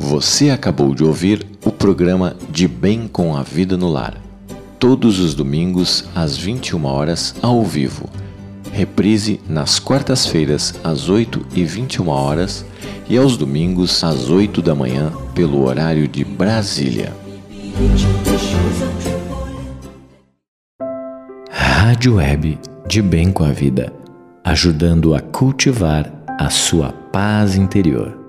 Você acabou de ouvir o programa De Bem com a Vida no Lar. Todos os domingos, às 21 horas, ao vivo. Reprise nas quartas-feiras, às 8h21 horas e aos domingos, às 8 da manhã, pelo horário de Brasília. Rádio Web De Bem com a Vida, ajudando a cultivar a sua paz interior.